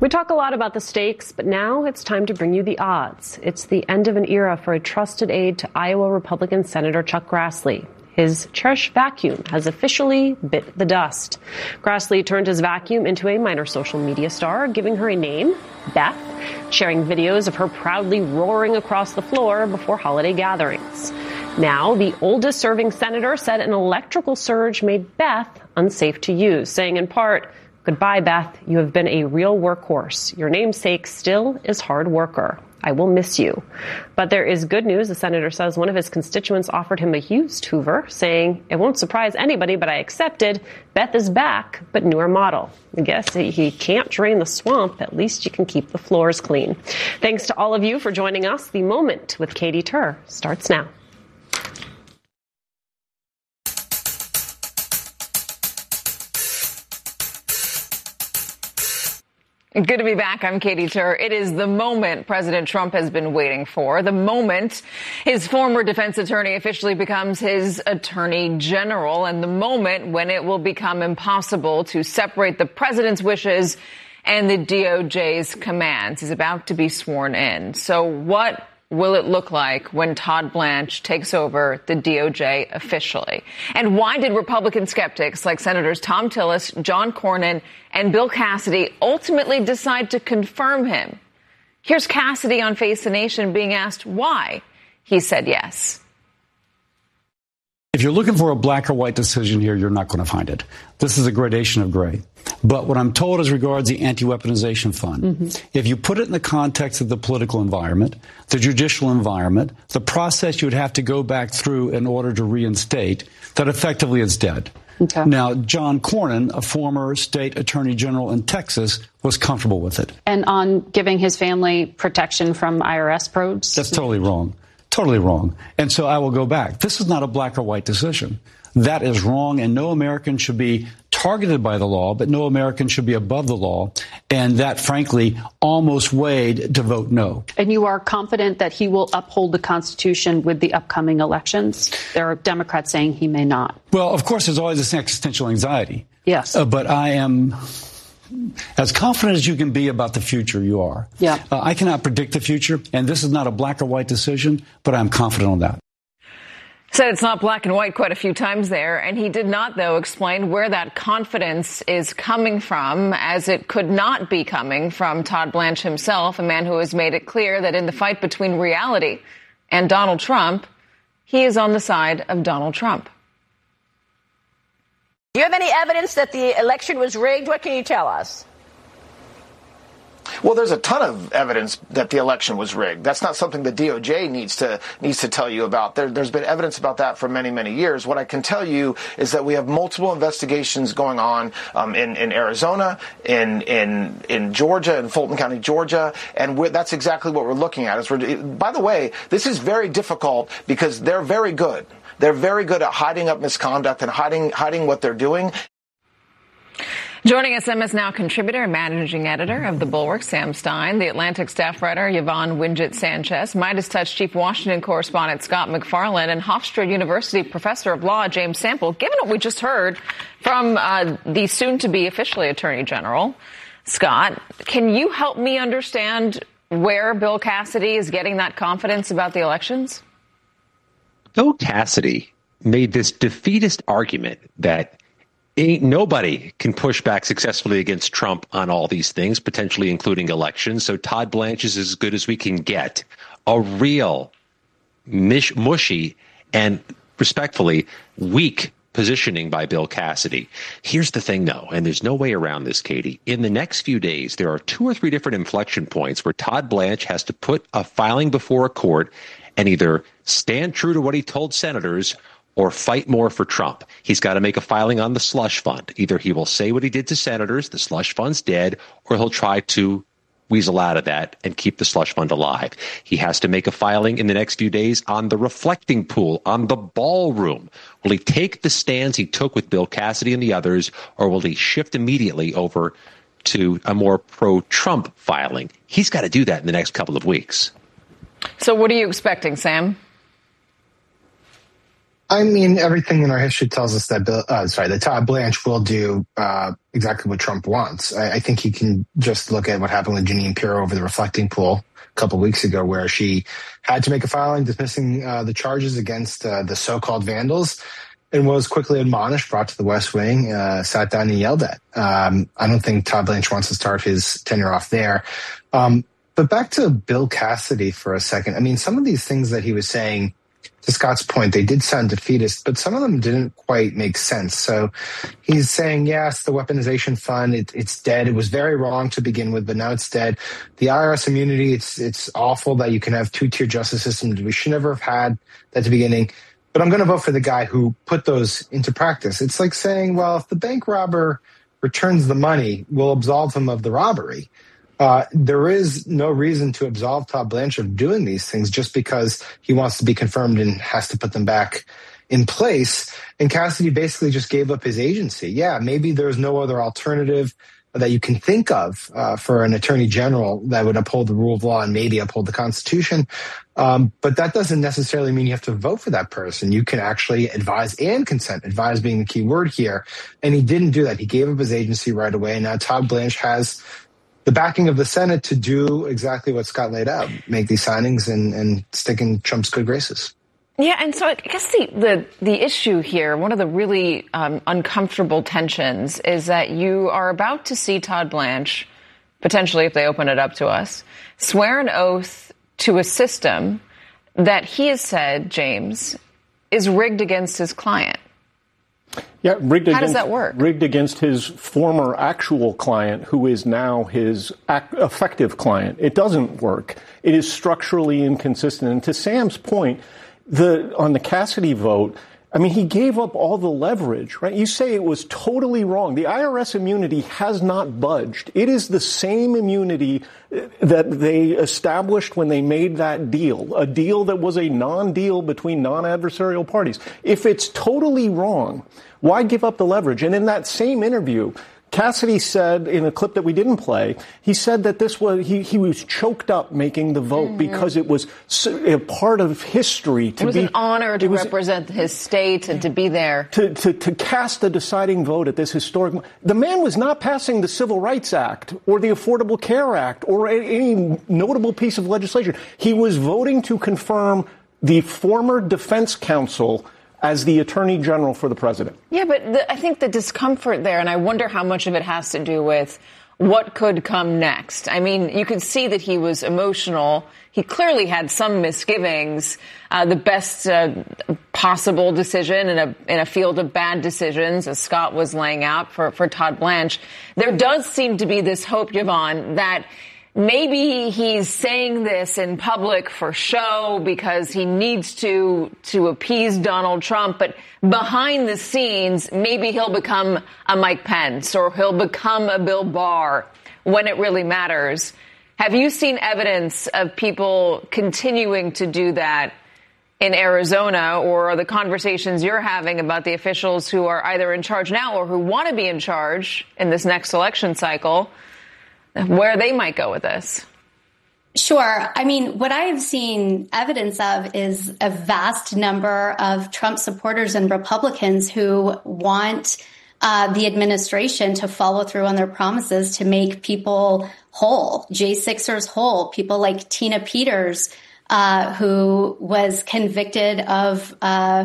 We talk a lot about the stakes, but now it's time to bring you the odds. It's the end of an era for a trusted aide to Iowa Republican Senator Chuck Grassley. His cherished vacuum has officially bit the dust. Grassley turned his vacuum into a minor social media star, giving her a name, Beth, sharing videos of her proudly roaring across the floor before holiday gatherings. Now, the oldest serving senator said an electrical surge made Beth unsafe to use, saying in part, "Goodbye, Beth. You have been a real workhorse. Your namesake still is hard worker. I will miss you." But there is good news. The senator says one of his constituents offered him a used Hoover, saying, "It won't surprise anybody, but I accepted. Beth is back, but newer model." I guess he can't drain the swamp. At least you can keep the floors clean. Thanks to all of you for joining us. The Moment with Katy Tur starts now. Good to be back. I'm Katy Tur. It is the moment President Trump has been waiting for. The moment his former defense attorney officially becomes his attorney general, and the moment when it will become impossible to separate the president's wishes and the DOJ's commands. He's about to be sworn in. So what will it look like when Todd Blanche takes over the DOJ officially? And why did Republican skeptics like Senators Thom Tillis, John Cornyn, and Bill Cassidy ultimately decide to confirm him? Here's Cassidy on Face the Nation being asked why he said yes. If you're looking for a black or white decision here, you're not going to find it. This is a gradation of gray. But what I'm told as regards the anti-weaponization fund, if you put it in the context of the political environment, the judicial environment, the process you would have to go back through in order to reinstate, that effectively it's dead. Okay. Now, John Cornyn, a former state attorney general in Texas, was comfortable with it. And on giving his family protection from IRS probes? That's totally wrong. Totally wrong. And so I will go back. This is not a black or white decision. That is wrong, and no American should be targeted by the law, but no American should be above the law. And that, frankly, almost weighed to vote no. And you are confident that he will uphold the Constitution with the upcoming elections? There are Democrats saying he may not. Well, of course, there's always this existential anxiety. Yes. But I am as confident as you can be about the future. You are. Yeah. I cannot predict the future, and this is not a black or white decision, but I'm confident on that. Said it's not black and white quite a few times there, and he did not, though, explain where that confidence is coming from, as it could not be coming from Todd Blanche himself, a man who has made it clear that in the fight between reality and Donald Trump, he is on the side of Donald Trump. Do you have any evidence that the election was rigged? What can you tell us? Well, there's a ton of evidence that the election was rigged. That's not something the DOJ needs to tell you about. There's been evidence about that for many, many years. What I can tell you is that we have multiple investigations going on in Arizona, in Georgia, in Fulton County, Georgia, and that's exactly what we're looking at. By the way, this is very difficult because they're very good. They're very good at hiding up misconduct and hiding what they're doing. Joining us, MS Now contributor and managing editor of The Bulwark, Sam Stein, the Atlantic staff writer, Yvonne Wingett-Sanchez, Midas Touch chief Washington correspondent Scott MacFarlane, and Hofstra University professor of law James Sample. Given what we just heard from the soon-to-be officially Attorney General, Scott, can you help me understand where Bill Cassidy is getting that confidence about the elections? Bill Cassidy made this defeatist argument that nobody can push back successfully against Trump on all these things, potentially including elections. So Todd Blanche is as good as we can get. A real mushy and respectfully weak positioning by Bill Cassidy. Here's the thing, though, and there's no way around this, Katie. In the next few days, there are 2 or 3 different inflection points where Todd Blanche has to put a filing before a court and either stand true to what he told senators or fight more for Trump. He's got to make a filing on the slush fund. Either he will say what he did to senators, the slush fund's dead, or he'll try to weasel out of that and keep the slush fund alive. He has to make a filing in the next few days on the reflecting pool, on the ballroom. Will he take the stands he took with Bill Cassidy and the others, or will he shift immediately over to a more pro-Trump filing? He's got to do that in the next couple of weeks. So what are you expecting, Sam? I mean, everything in our history tells us that Todd Blanche will do exactly what Trump wants. I think he can just look at what happened with Jeanine Pirro over the reflecting pool a couple of weeks ago, where she had to make a filing dismissing the charges against the so-called vandals, and was quickly admonished, brought to the West Wing, sat down and yelled at. I don't think Todd Blanche wants to start his tenure off there. But back to Bill Cassidy for a second. I mean, some of these things that he was saying, to Scott's point, they did sound defeatist, but some of them didn't quite make sense. So he's saying, yes, the weaponization fund, it's dead. It was very wrong to begin with, but now it's dead. The IRS immunity, it's awful that you can have two-tier justice systems. We should never have had that at the beginning. But I'm going to vote for the guy who put those into practice. It's like saying, well, if the bank robber returns the money, we'll absolve him of the robbery. There is no reason to absolve Todd Blanche of doing these things just because he wants to be confirmed and has to put them back in place. And Cassidy basically just gave up his agency. Yeah, maybe there's no other alternative that you can think of for an attorney general that would uphold the rule of law and maybe uphold the Constitution. But that doesn't necessarily mean you have to vote for that person. You can actually advise and consent, advise being the key word here. And he didn't do that. He gave up his agency right away. And now Todd Blanche has the backing of the Senate to do exactly what Scott laid out, make these signings and stick in Trump's good graces. Yeah, and so I guess the issue here, one of the really uncomfortable tensions, is that you are about to see Todd Blanche, potentially if they open it up to us, swear an oath to a system that he has said, James, is rigged against his client. Yeah, How does that work? Rigged against his former actual client, who is now his effective client. It doesn't work. It is structurally inconsistent. And to Sam's point, on the Cassidy vote, I mean, he gave up all the leverage, right? You say it was totally wrong. The IRS immunity has not budged. It is the same immunity that they established when they made that deal, a deal that was a non-deal between non-adversarial parties. If it's totally wrong, why give up the leverage? And in that same interview, Cassidy said in a clip that we didn't play, he said that this was he was choked up making the vote because it was a part of history. It was an honor to represent his state and to be there. To cast the deciding vote at this historic. The man was not passing the Civil Rights Act or the Affordable Care Act or any notable piece of legislation. He was voting to confirm the former defense counsel as the attorney general for the president. Yeah, but I think the discomfort there, and I wonder how much of it has to do with what could come next. I mean, you could see that he was emotional. He clearly had some misgivings. The best possible decision in a field of bad decisions, as Scott was laying out for Todd Blanche. There does seem to be this hope, Yvonne, that maybe he's saying this in public for show because he needs to appease Donald Trump. But behind the scenes, maybe he'll become a Mike Pence or he'll become a Bill Barr when it really matters. Have you seen evidence of people continuing to do that in Arizona, or are the conversations you're having about the officials who are either in charge now or who want to be in charge in this next election cycle, where they might go with this? Sure. I mean, what I have seen evidence of is a vast number of Trump supporters and Republicans who want the administration to follow through on their promises to make people whole, J6ers whole, people like Tina Peters, who was convicted of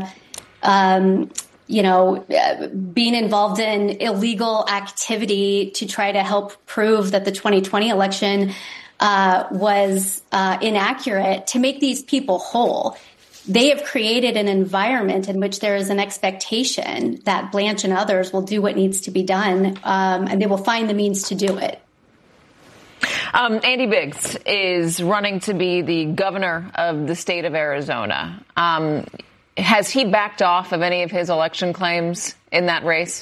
being involved in illegal activity to try to help prove that the 2020 election was inaccurate, to make these people whole. They have created an environment in which there is an expectation that Blanche and others will do what needs to be done, and they will find the means to do it. Andy Biggs is running to be the governor of the state of Arizona. Has he backed off of any of his election claims in that race?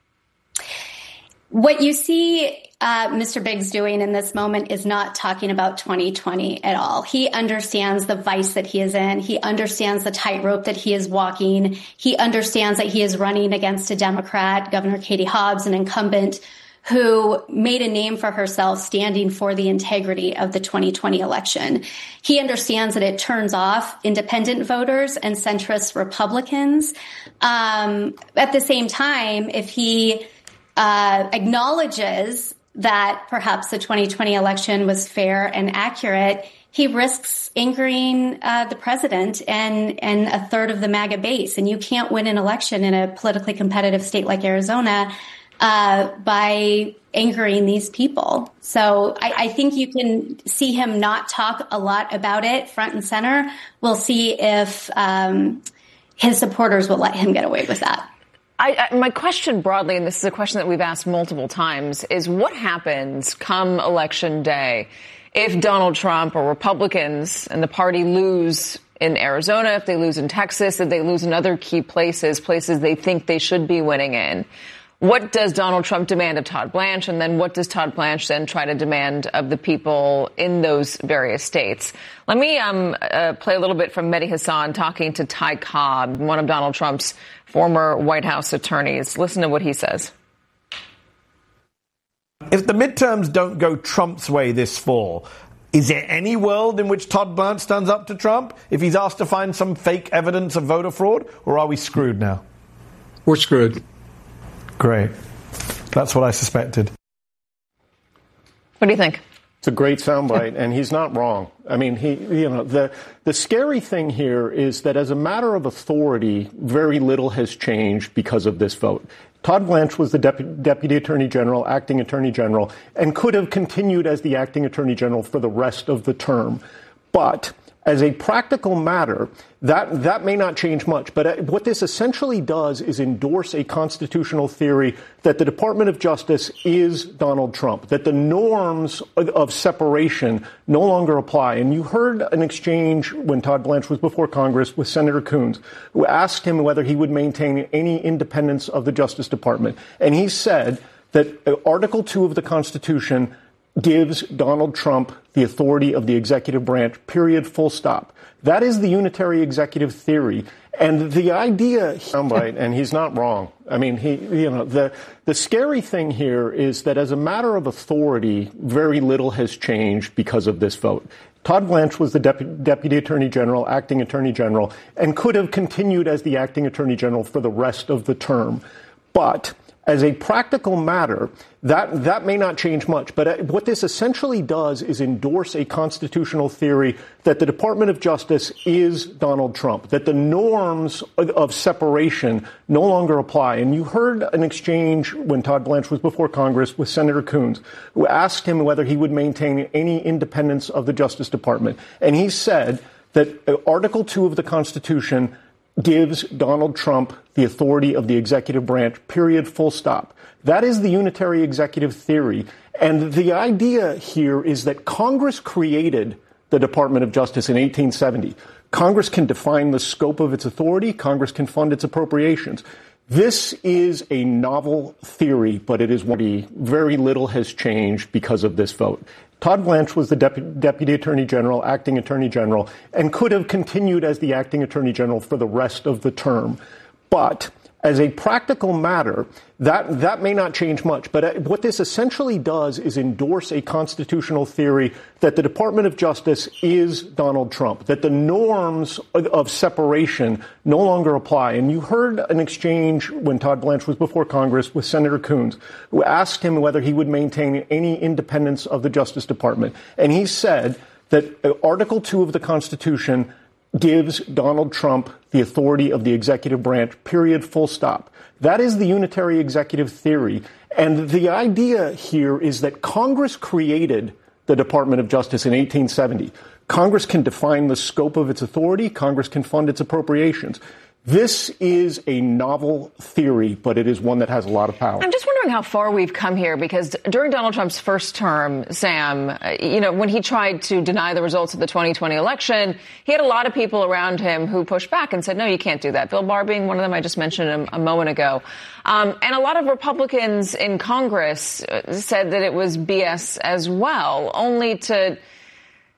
What you see Mr. Biggs doing in this moment is not talking about 2020 at all. He understands the vice that he is in. He understands the tightrope that he is walking. He understands that he is running against a Democrat, Governor Katie Hobbs, an incumbent who made a name for herself standing for the integrity of the 2020 election. He understands that it turns off independent voters and centrist Republicans. At the same time, if he acknowledges that perhaps the 2020 election was fair and accurate, he risks angering the president and a third of the MAGA base. And you can't win an election in a politically competitive state like Arizona by angering these people. So I think you can see him not talk a lot about it front and center. We'll see if his supporters will let him get away with that. My question broadly, and this is a question that we've asked multiple times, is what happens come Election Day if Donald Trump or Republicans and the party lose in Arizona, if they lose in Texas, if they lose in other key places they think they should be winning in? What does Donald Trump demand of Todd Blanche? And then what does Todd Blanche then try to demand of the people in those various states? Let me play a little bit from Mehdi Hasan talking to Ty Cobb, one of Donald Trump's former White House attorneys. Listen to what he says. If the midterms don't go Trump's way this fall, is there any world in which Todd Blanche stands up to Trump if he's asked to find some fake evidence of voter fraud? Or are we screwed now? We're screwed. Great. That's what I suspected. What do you think? It's a great soundbite, and he's not wrong. I mean, the scary thing here is that as a matter of authority, very little has changed because of this vote. Todd Blanche was the Deputy Attorney General, Acting Attorney General, and could have continued as the Acting Attorney General for the rest of the term. But as a practical matter, that may not change much. But what this essentially does is endorse a constitutional theory that the Department of Justice is Donald Trump, that the norms of separation no longer apply. And you heard an exchange when Todd Blanche was before Congress with Senator Coons, who asked him whether he would maintain any independence of the Justice Department. And he said that Article 2 of the Constitution gives Donald Trump the authority of the executive branch, period, full stop. That is the unitary executive theory. And the idea, and he's not wrong. I mean, the scary thing here is that as a matter of authority, very little has changed because of this vote. Todd Blanche was the Deputy Attorney General, Acting Attorney General, and could have continued as the Acting Attorney General for the rest of the term. But as a practical matter, that may not change much. But what this essentially does is endorse a constitutional theory that the Department of Justice is Donald Trump, that the norms of separation no longer apply. And you heard an exchange when Todd Blanche was before Congress with Senator Coons, who asked him whether he would maintain any independence of the Justice Department. And he said that Article 2 of the Constitution gives Donald Trump the authority of the executive branch, period, full stop. That is the unitary executive theory. And the idea here is that Congress created the Department of Justice in 1870. Congress can define the scope of its authority. Congress can fund its appropriations. This is a novel theory, but it is very little has changed because of this vote. Todd Blanche was the Deputy Attorney General, Acting Attorney General, and could have continued as the Acting Attorney General for the rest of the term. But as a practical matter, that may not change much. But what this essentially does is endorse a constitutional theory that the Department of Justice is Donald Trump, that the norms of separation no longer apply. And you heard an exchange when Todd Blanche was before Congress with Senator Coons, who asked him whether he would maintain any independence of the Justice Department. And he said that Article 2 of the Constitution gives Donald Trump the authority of the executive branch, period, full stop. That is the unitary executive theory. And the idea here is that Congress created the Department of Justice in 1870. Congress can define the scope of its authority. Congress can fund its appropriations. This is a novel theory, but it is one that has a lot of power. I'm just wondering how far we've come here, because during Donald Trump's first term, Sam, when he tried to deny the results of the 2020 election, he had a lot of people around him who pushed back and said, no, you can't do that. Bill Barr being one of them, I just mentioned a moment ago. And a lot of Republicans in Congress said that it was BS as well, only to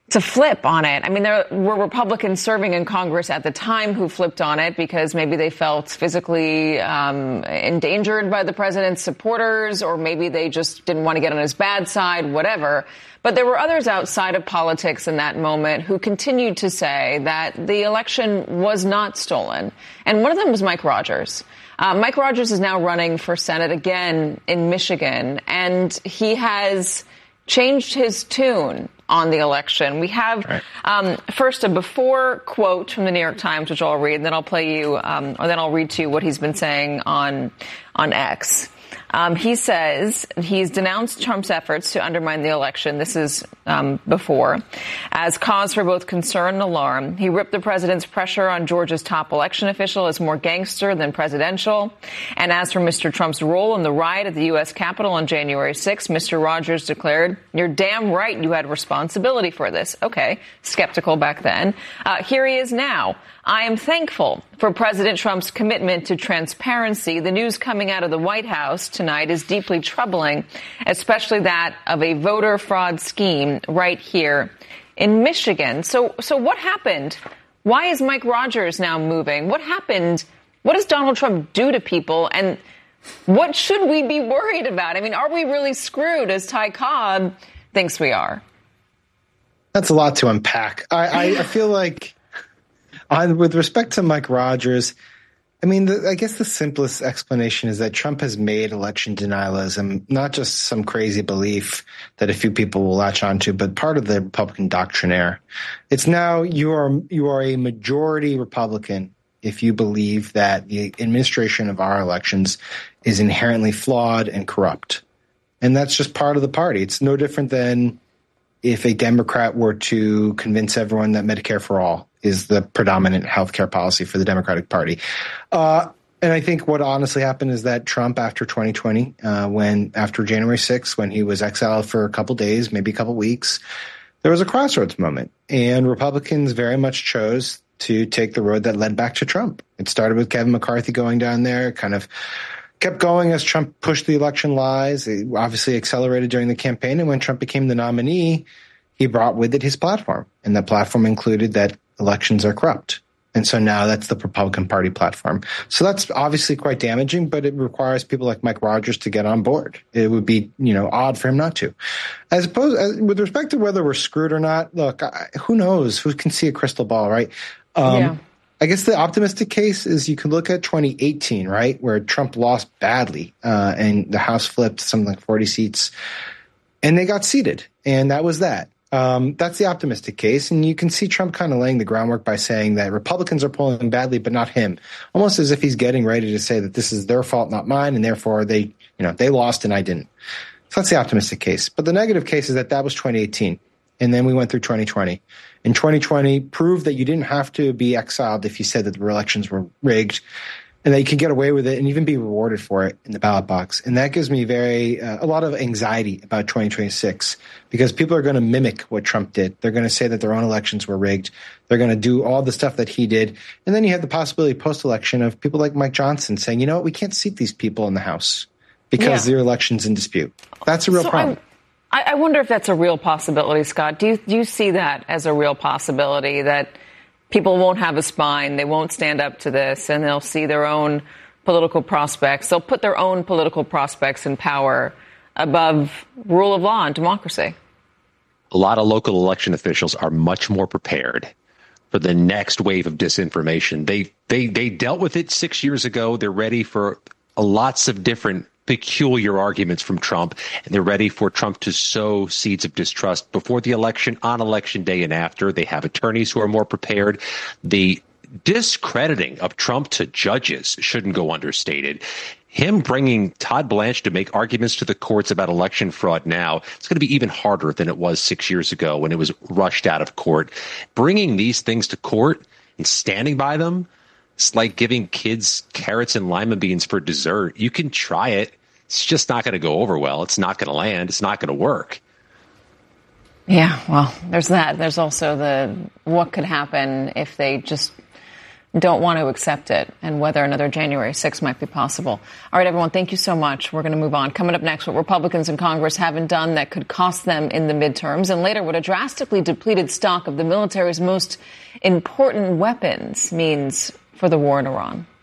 to flip on it. I mean, there were Republicans serving in Congress at the time who flipped on it because maybe they felt physically endangered by the president's supporters, or maybe they just didn't want to get on his bad side, whatever. But there were others outside of politics in that moment who continued to say that the election was not stolen. And one of them was Mike Rogers. Mike Rogers is now running for Senate again in Michigan, and he has changed his tune on the election. We have first a before quote from the New York Times, which I'll read, and then I'll play you, or then I'll read to you what he's been saying on X. He says he's denounced Trump's efforts to undermine the election. This is before, as cause for both concern and alarm. He ripped the president's pressure on Georgia's top election official as more gangster than presidential. And as for Mr. Trump's role in the riot at the U.S. Capitol on January 6th, Mr. Rogers declared, "You're damn right you had responsibility for this." Okay, skeptical back then. Here he is now. "I am thankful for President Trump's commitment to transparency. The news coming out of the White House tonight is deeply troubling, especially that of a voter fraud scheme right here in Michigan." So what happened? Why is Mike Rogers now moving? What happened? What does Donald Trump do to people? And what should we be worried about? I mean, are we really screwed as Ty Cobb thinks we are? That's a lot to unpack. I feel like with respect to Mike Rogers, I mean, I guess the simplest explanation is that Trump has made election denialism not just some crazy belief that a few people will latch onto, but part of the Republican doctrinaire. It's now you are a majority Republican if you believe that the administration of our elections is inherently flawed and corrupt. And that's just part of the party. It's no different than if a Democrat were to convince everyone that Medicare for all is the predominant healthcare policy for the Democratic Party. And I think what honestly happened is that Trump, after 2020, after January 6th, when he was exiled for a couple days, maybe a couple weeks, there was a crossroads moment. And Republicans very much chose to take the road that led back to Trump. It started with Kevin McCarthy going down there, kind of kept going as Trump pushed the election lies. It obviously accelerated during the campaign. And when Trump became the nominee, he brought with it his platform. And that platform included that elections are corrupt. And so now that's the Republican Party platform. So that's obviously quite damaging, but it requires people like Mike Rogers to get on board. It would be, odd for him not to. With respect to whether we're screwed or not, look, who knows? Who can see a crystal ball, right? I guess the optimistic case is you can look at 2018, right, where Trump lost badly and the House flipped something like 40 seats and they got seated. And that was that. That's the optimistic case. And you can see Trump kind of laying the groundwork by saying that Republicans are polling badly, but not him, almost as if he's getting ready to say that this is their fault, not mine. And therefore they lost and I didn't. So that's the optimistic case. But the negative case is that was 2018. And then we went through 2020. And 2020 proved that you didn't have to be exiled if you said that the elections were rigged, and that you could get away with it and even be rewarded for it in the ballot box. And that gives me a lot of anxiety about 2026 because people are going to mimic what Trump did. They're going to say that their own elections were rigged. They're going to do all the stuff that he did. And then you have the possibility post-election of people like Mike Johnson saying, we can't seat these people in the House because their election's in dispute. That's a real problem. I wonder if that's a real possibility, Scott. Do you see that as a real possibility, that people won't have a spine, they won't stand up to this, and they'll see their own political prospects? They'll put their own political prospects in power above rule of law and democracy. A lot of local election officials are much more prepared for the next wave of disinformation. They dealt with it 6 years ago. They're ready for lots of different peculiar arguments from Trump, and they're ready for Trump to sow seeds of distrust before the election, on election day, and after. They have attorneys who are more prepared. The discrediting of Trump to judges shouldn't go understated. Him bringing Todd Blanche to make arguments to the courts about election fraud now, it's going to be even harder than it was 6 years ago when it was rushed out of court. Bringing these things to court and standing by them, it's like giving kids carrots and lima beans for dessert. You can try it. It's just not going to go over well. It's not going to land. It's not going to work. Yeah, well, there's that. There's also what could happen if they just don't want to accept it, and whether another January 6th might be possible. All right, everyone, thank you so much. We're going to move on. Coming up next, what Republicans in Congress haven't done that could cost them in the midterms, and later what a drastically depleted stock of the military's most important weapons means for the war in Iran.